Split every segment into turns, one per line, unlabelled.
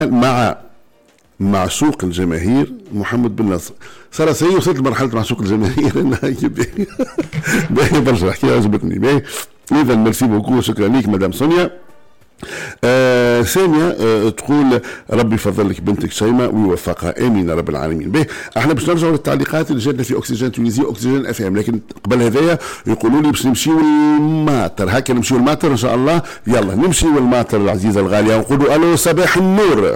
مع معشوق الجماهير محمد بن ناصر. صار سيء، وصلت لمرحله معشوق الجماهير انها باهي برشا الحكايه عجبتني. باهي اذا ميرسي بوكو، شكرا ليك مدام سونيا. سامية تقول ربي يفضل لك بنتك شيماء ويوفقها، امين يا رب العالمين. به احنا باش نرجعوا للتعليقات اللي جاتنا في اكسجين تونيزي واكسجين اف ام، لكن قبل هذايا يقولوا لي باش نمشيو الماتر. هكا نمشيو الماتر ان شاء الله. يلا نمشيو الماتر العزيزه الغاليه ونقولوا الو صباح النور.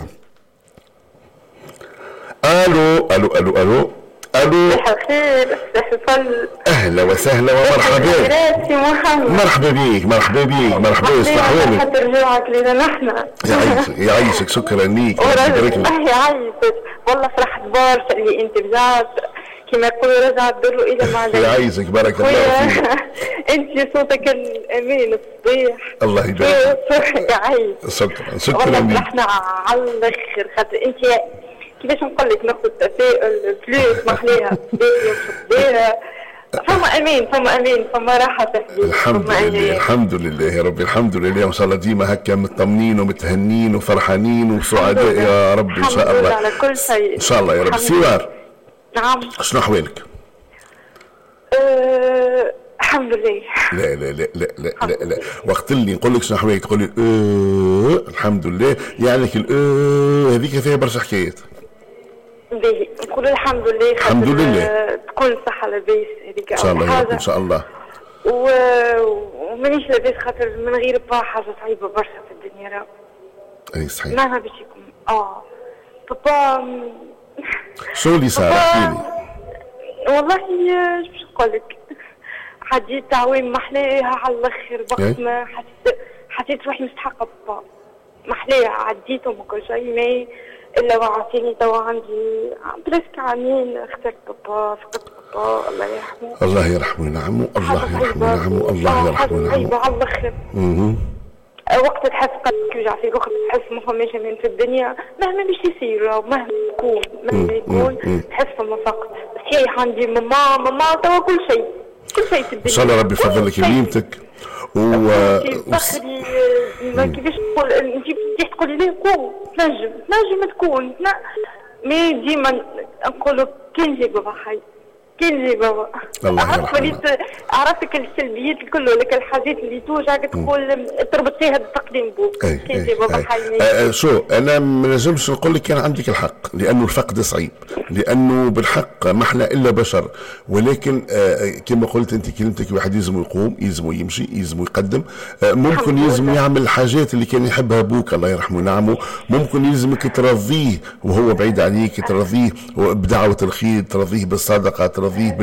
الو الو الو الو الو،
صباح الخير، صباح الفل،
اهلا وسهلا ومرحبا. مرحبا بيك مرحبا بيك مرحبا. يصلح حالك،
حتى رجوعك لنا نحن.
يعيشك، شكرا ليك.
يعيشك، والله فرحت برشا اللي انت رجعت، كما يقولوا رجعت در الى معدن.
يعيشك، بارك الله فيك.
انت صوتك الامين الصبيح.
الله يبارك.
يعيش.
شكرا
والله فرحنا على الاخر، خاطر انت كيفاش نقول لك ناخذ تفاؤل فلوس محليها بيها. فما امين فما امين فما راحه تحديد.
الحمد لله الحمد لله يا ربي، الحمد لله، وان شاء الله ديما هكا مطمنين ومتهنين وفرحانين وسعداء يا رب ان شاء الله.
على كل شيء
ان شاء الله يا رب. سوار،
نعم،
شنو احوالك؟
الحمد لله.
لا لا لا لا لا لا, لا. وقت اللي نقول لك شنو احوالك تقول لي الحمد لله، يعني لك هذيك فيها برشا حكايات.
باهي نقول الحمد لله،
الحمد لله،
تكون صحة لاباس هذيك
ان شاء الله ان شاء الله.
ومانيش لاباس خاطر من غير با حاجة صعيبة برشا في الدنيا راه.
اي صحيح.
مهما باش يكون بابا
شو اللي صار؟ احكيلي.
والله اش باش نقول لك، عديت تعويم محلاها على الاخر، وقت ما حسيت روحي مستحقة بابا محلاها، عديتهم وكل شيء، ما الا وعطيني توا عندي برسك عامين اخترت بابا، فقدت بابا الله يرحمه.
الله يرحمه ونعمه، الله يرحمه ونعمه، الله يرحمه ونعمه.
على الاخر. وقت تحس قلبك يوجع فيك، وقت تحس ما فماش امان في الدنيا، مهما باش يصير ومهما يكون تحس فما فقد. صحيح عندي ماما توا كل شيء في الدنيا. ان
شاء الله ربي يفضل لك يميمتك.
فخري كيفاش تقول انت بديت تقولي لي قوم تنجم تكون مي ديما نقولوا كان جي بابا حي، كان جي بابا. عرفتك السلبيات الكل ولك الحاجات اللي توجعك تقول تربط فيها بتقديم بوك. كان جي بابا حي.
شو انا ما نجمش نقول لك كان عندك الحق، لانه الفقد صعيب، لانه بالحق ما احنا الا بشر، ولكن كما قلت انت كلمتك، واحد يلزم يقوم، يلزم يمشي، يلزم يقدم، ممكن يلزم يعمل الحاجات اللي كان يحبها ابوك الله يرحمه ونعمه، ممكن يلزمك ترضيه وهو بعيد عليك، ترضيه بدعوه الخير، ترضيه بالصدقه، ترضيه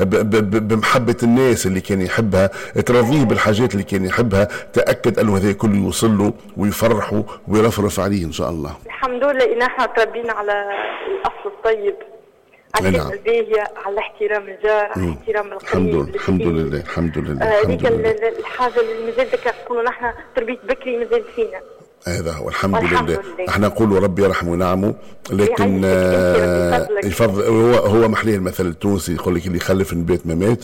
بمحبه الناس اللي كان يحبها، ترضيه بالحاجات اللي كان يحبها. تاكد انه هذا كله يوصل له ويفرحه ويرفرف عليه ان شاء الله.
الحمد لله ان احنا تربينا على الاصل الطيب، على الكلمه الباهيه، على احترام الجار، على احترام القريب.
الحمد لله الحمد لله.
هذيك الحاجه اللي مازال نقولوا نحن تربيه بكري مازال فينا.
هذا هو الحمد لله. احنا نقول ربي يرحمه ونعمه، لكن يفضل هو محليه المثل التونسي يقول لك اللي يخلف من بيت ما مات.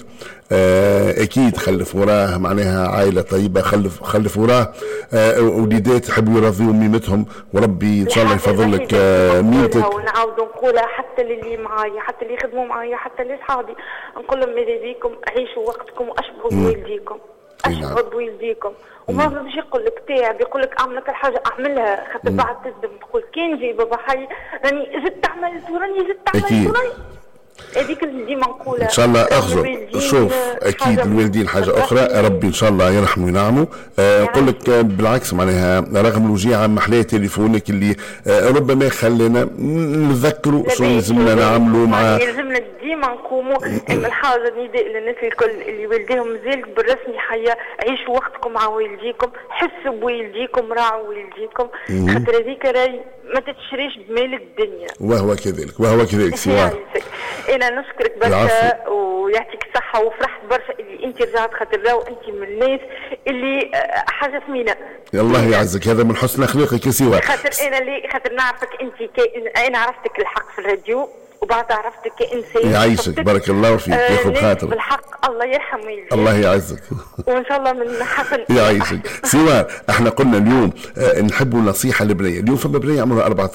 اكيد خلف وراه معناها عائله طيبه، خلف وراه وليدات يحبوا يرضيوا ميمتهم، وربي ان شاء الله يفضل لك ميمتك.
ونعاود نقولها حتى للي معايا، حتى اللي يخدموا معايا، حتى لاصحابي، نقول لهم ماذا بيكم عيشوا وقتكم واشبهوا بوالديكم، اشبهوا بوالديكم. وما باش يقول لك تعب، يقول لك اعمل لك الحاجه اعملها، خاطر بعد تصدم تقول كان جاي بابا حي راني زدت عملت وراني زدت عملت هذيك اللي ديما نقولها.
ان شاء الله اخذوا. شوف اكيد الوالدين حاجه اخرى، ربي ان شاء الله يرحمه وينعمه. نقول لك بالعكس معناها رغم الوجيعه محلاه تليفونك اللي ربما خلينا نذكروا شو يلزمنا نعملوا مع
يلزمنا ديما نقوموا. الحاجه نداء للناس الكل اللي والديهم مازال بالرسمي حياه، عيشوا وقتكم مع والديكم، حسوا بوالديكم، راعوا والديكم، خاطر هذيك راي ما تتشريش بمال الدنيا.
وهو كذلك سوار.
انا نشكرك برشا ويعطيك الصحه، وفرحت برشا اللي انت رجعت، خاطر راهو انت من الناس اللي حاجه ثمينه.
الله يعزك، هذا من حسن اخلاقك يا سوار.
خاطر نعرفك انت انا عرفتك الحق في الراديو، وبعد عرفتك كإنسان.
يعيشك، بارك الله فيك، ياخذ خاطرك.
بالحق الله يرحم والديك.
الله يعزك.
وإن شاء الله من حسن.
يعيشك. سوار، احنا قلنا اليوم نحبوا نصيحة لبنية. اليوم فما بنية عمرها